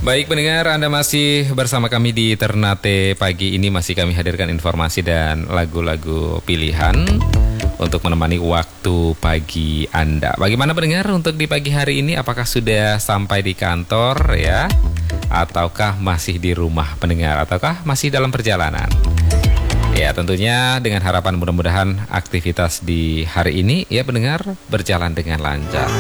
Baik pendengar, Anda masih bersama kami di Ternate pagi ini. Masih kami hadirkan informasi dan lagu-lagu pilihan untuk menemani waktu pagi Anda. Bagaimana pendengar untuk di pagi hari ini? Apakah sudah sampai di kantor ya? Ataukah masih di rumah pendengar? Ataukah masih dalam perjalanan? Ya, tentunya dengan harapan mudah-mudahan aktivitas di hari ini ya pendengar berjalan dengan lancar.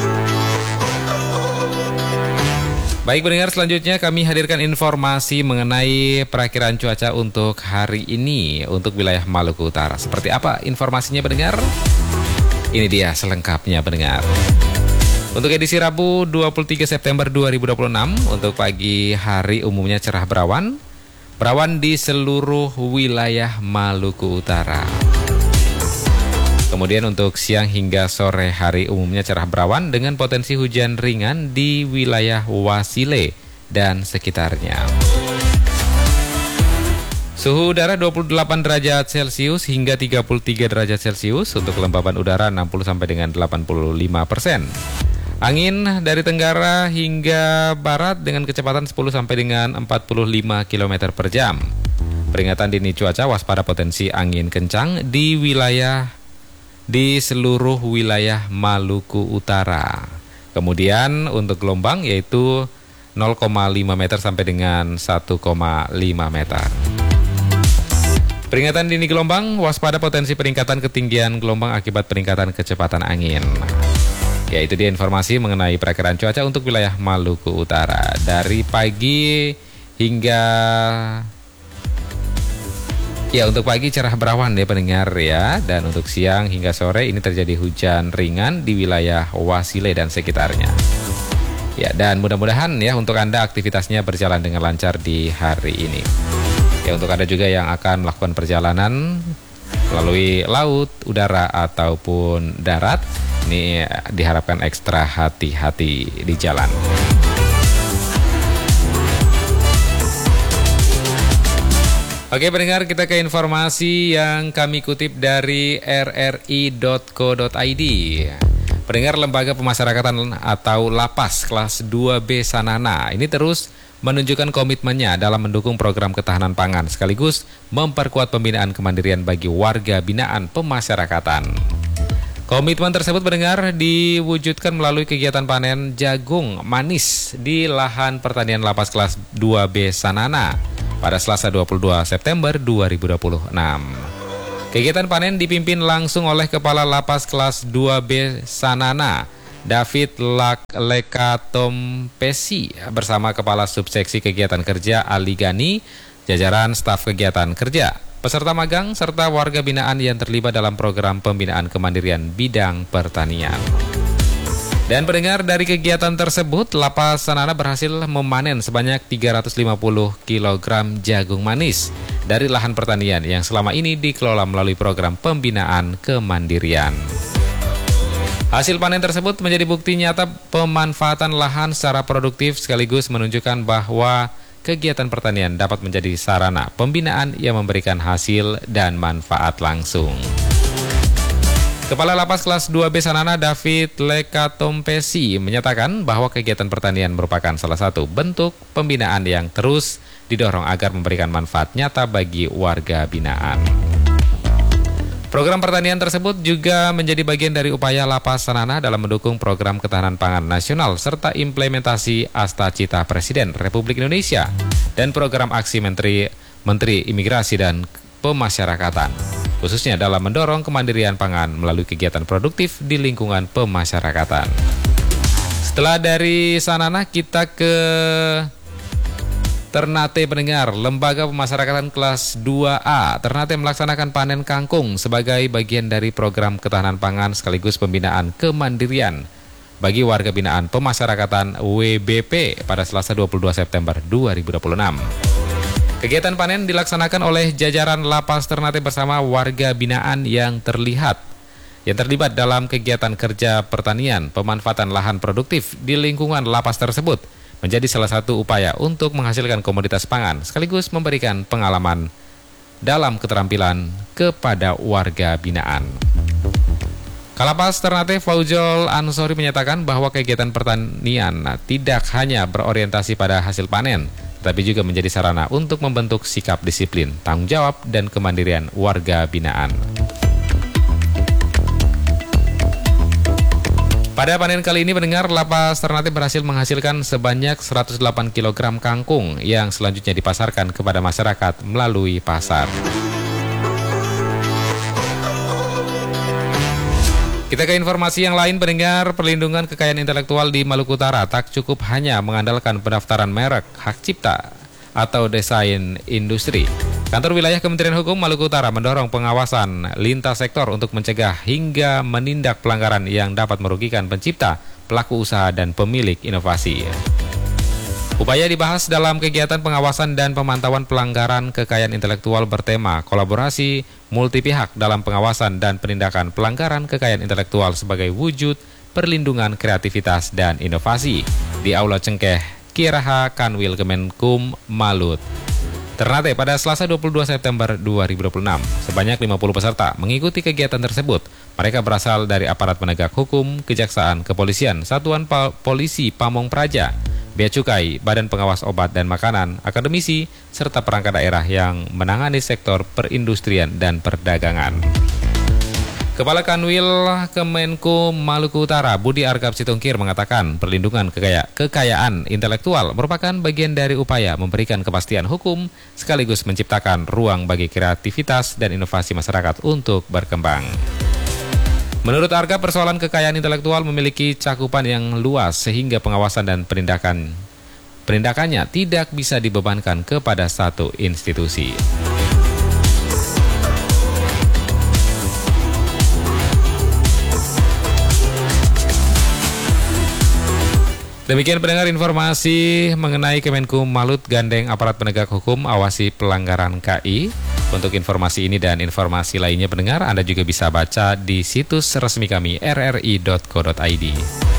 Baik pendengar, selanjutnya kami hadirkan informasi mengenai perakiraan cuaca untuk hari ini untuk wilayah Maluku Utara. Seperti apa informasinya pendengar? Ini dia selengkapnya pendengar. Untuk edisi Rabu 23 September 2026, untuk pagi hari umumnya cerah berawan. Berawan di seluruh wilayah Maluku Utara. Kemudian untuk siang hingga sore hari umumnya cerah berawan dengan potensi hujan ringan di wilayah Wasile dan sekitarnya. Suhu udara 28 derajat Celcius hingga 33 derajat Celcius. Untuk kelembaban udara 60 sampai dengan 85%. Angin dari tenggara hingga barat dengan kecepatan 10 sampai dengan 45 km per jam. Peringatan dini cuaca waspada potensi angin kencang di seluruh wilayah Maluku Utara. Kemudian untuk gelombang yaitu 0,5 meter sampai dengan 1,5 meter. Peringatan dini gelombang waspada potensi peningkatan ketinggian gelombang akibat peningkatan kecepatan angin. Ya, itu dia informasi mengenai perakiraan cuaca untuk wilayah Maluku Utara. Dari pagi hingga untuk pagi cerah berawan ya pendengar ya. Dan untuk siang hingga sore ini terjadi hujan ringan di wilayah Wasile dan sekitarnya. Ya, dan mudah-mudahan ya untuk Anda aktivitasnya berjalan dengan lancar di hari ini. Ya, untuk Anda juga yang akan melakukan perjalanan melalui laut, udara ataupun darat, ini diharapkan ekstra hati-hati di jalan. Oke pendengar, kita ke informasi yang kami kutip dari rri.co.id. Pendengar, Lembaga Pemasyarakatan atau Lapas kelas 2B Sanana ini terus menunjukkan komitmennya dalam mendukung program ketahanan pangan sekaligus memperkuat pembinaan kemandirian bagi warga binaan pemasyarakatan. Komitmen tersebut pendengar diwujudkan melalui kegiatan panen jagung manis di lahan pertanian Lapas kelas 2B Sanana pada Selasa 22 September 2026. Kegiatan panen dipimpin langsung oleh Kepala Lapas kelas 2B Sanana, David Lekatompesi, bersama Kepala Subseksi Kegiatan Kerja Ali Gani, jajaran staf kegiatan kerja, peserta magang, serta warga binaan yang terlibat dalam program pembinaan kemandirian bidang pertanian. Dan pendengar, dari kegiatan tersebut, Lapas Sanana berhasil memanen sebanyak 350 kg jagung manis dari lahan pertanian yang selama ini dikelola melalui program pembinaan kemandirian. Hasil panen tersebut menjadi bukti nyata pemanfaatan lahan secara produktif sekaligus menunjukkan bahwa kegiatan pertanian dapat menjadi sarana pembinaan yang memberikan hasil dan manfaat langsung. Kepala Lapas kelas 2B Sanana David Lekatompesi menyatakan bahwa kegiatan pertanian merupakan salah satu bentuk pembinaan yang terus didorong agar memberikan manfaat nyata bagi warga binaan. Program pertanian tersebut juga menjadi bagian dari upaya Lapas Sanana dalam mendukung program ketahanan pangan nasional serta implementasi Astacita Presiden Republik Indonesia dan program aksi Menteri Imigrasi dan Pemasyarakatan, khususnya dalam mendorong kemandirian pangan melalui kegiatan produktif di lingkungan pemasyarakatan. Setelah dari Sanana, kita ke Ternate pendengar. Lembaga Pemasyarakatan kelas 2A Ternate melaksanakan panen kangkung sebagai bagian dari program ketahanan pangan sekaligus pembinaan kemandirian bagi warga binaan pemasyarakatan WBP pada Selasa 22 September 2026. Kegiatan panen dilaksanakan oleh jajaran Lapas Ternate bersama warga binaan yang terlibat dalam kegiatan kerja pertanian. Pemanfaatan lahan produktif di lingkungan lapas tersebut menjadi salah satu upaya untuk menghasilkan komoditas pangan sekaligus memberikan pengalaman dalam keterampilan kepada warga binaan. Kalapas Ternate Fauzul Ansori menyatakan bahwa kegiatan pertanian tidak hanya berorientasi pada hasil panen, tetapi juga menjadi sarana untuk membentuk sikap disiplin, tanggung jawab, dan kemandirian warga binaan. Pada panen kali ini, pendengar, Lapas Ternate berhasil menghasilkan sebanyak 108 kg kangkung yang selanjutnya dipasarkan kepada masyarakat melalui pasar. Kita ke informasi yang lain, pendengar. Perlindungan kekayaan intelektual di Maluku Utara tak cukup hanya mengandalkan pendaftaran merek, hak cipta, atau desain industri. Kantor Wilayah Kementerian Hukum Maluku Utara mendorong pengawasan lintas sektor untuk mencegah hingga menindak pelanggaran yang dapat merugikan pencipta, pelaku usaha, dan pemilik inovasi. Upaya dibahas dalam kegiatan pengawasan dan pemantauan pelanggaran kekayaan intelektual bertema kolaborasi multi pihak dalam pengawasan dan penindakan pelanggaran kekayaan intelektual sebagai wujud perlindungan kreativitas dan inovasi di Aula Cengkeh Kiraha Kanwil Kemenkum Malut Ternate pada Selasa 22 September 2026. Sebanyak 50 peserta mengikuti kegiatan tersebut. Mereka berasal dari aparat penegak hukum, kejaksaan, kepolisian, Satuan Polisi Pamong Praja, Bea Cukai, Badan Pengawas Obat dan Makanan, akademisi, serta perangkat daerah yang menangani sektor perindustrian dan perdagangan. Kepala Kanwil Kemenkum Maluku Utara, Budi Argap Situngkir, mengatakan perlindungan kekayaan intelektual merupakan bagian dari upaya memberikan kepastian hukum sekaligus menciptakan ruang bagi kreativitas dan inovasi masyarakat untuk berkembang. Menurut Argap, persoalan kekayaan intelektual memiliki cakupan yang luas sehingga pengawasan dan penindakannya tidak bisa dibebankan kepada satu institusi. Demikian pendengar informasi mengenai Kemenkum Malut gandeng aparat penegak hukum awasi pelanggaran KI. Untuk informasi ini dan informasi lainnya pendengar, Anda juga bisa baca di situs resmi kami rri.co.id.